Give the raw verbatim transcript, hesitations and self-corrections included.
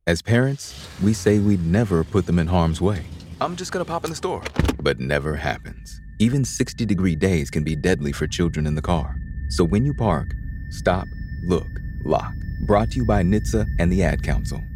As parents, we say we'd never put them in harm's way. I'm just gonna pop in the store. But never happens. Even sixty degree days can be deadly for children in the car. So when you park, stop, look, lock. Brought to you by N H T S A and the Ad Council.